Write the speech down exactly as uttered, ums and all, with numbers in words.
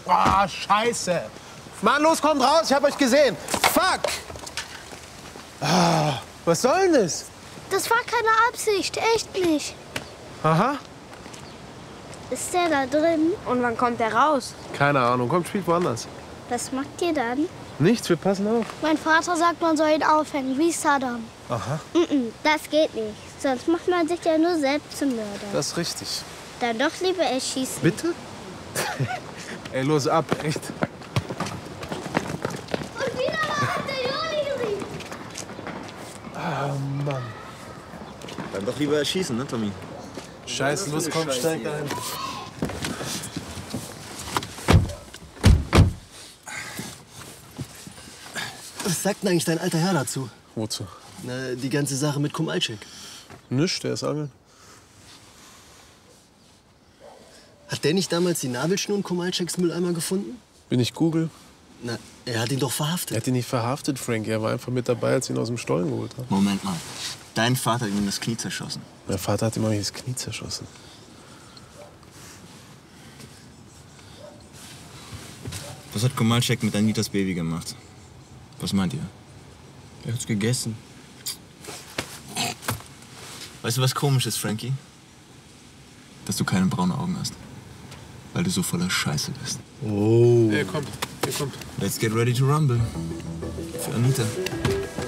Oh, scheiße. Mann, los, kommt raus, ich hab euch gesehen. Fuck! Ah, was soll denn das? Das war keine Absicht, echt nicht. Aha. Ist der da drin? Und wann kommt der raus? Keine Ahnung, kommt, spielt woanders. Was macht ihr dann? Nichts, wir passen auf. Mein Vater sagt, man soll ihn aufhängen, wie Saddam. Aha. Mm-mm, das geht nicht. Sonst macht man sich ja nur selbst zum Mörder. Das ist richtig. Dann doch lieber erschießen. Bitte? Ey, los ab, echt. Und wieder mal hat der Juli geriecht. Ah, Mann. Dann doch lieber erschießen, ne, Tommy? Scheiße, los, komm, steig ein. Was sagt denn eigentlich dein alter Herr dazu? Wozu? Na, die ganze Sache mit Kumalczyk. Nichts, der ist angeln. Hat der nicht damals die Nabelschnur in Kumalczyks Mülleimer gefunden? Bin ich Google? Na, er hat ihn doch Er verhaftet. hat ihn nicht verhaftet, Frank. Er war einfach mit dabei, als sie ihn aus dem Stollen geholt haben. Moment mal. Dein Vater hat ihm das Knie zerschossen. Mein Vater hat ihm auch das Knie zerschossen. Was hat Kumalczyk mit Anitas Baby gemacht? Was meint ihr? Er hat's gegessen. Weißt du, was komisch ist, Frankie? Dass du keine braunen Augen hast. Weil du so voller Scheiße bist. Oh. Ey, kommt, hier kommt. Let's get ready to rumble. Für Anita.